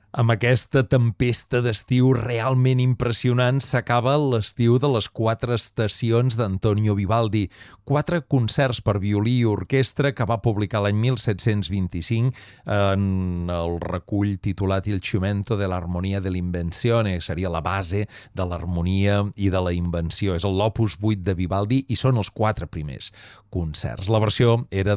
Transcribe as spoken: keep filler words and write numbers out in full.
Amb aquesta tempesta d'estiu realment impressionant s'acaba l'estiu de les quatre estacions d'Antonio Vivaldi, quatre concerts per violí i orquestra que va publicar l'any mil set-cents vint-i-cinc en el recull titulat Il Cimento de l'Armonia de l'Invenzione, seria la base de l'harmonia i de la invenció. És l'opus vuit de Vivaldi i són els quatre primers concerts. La versió era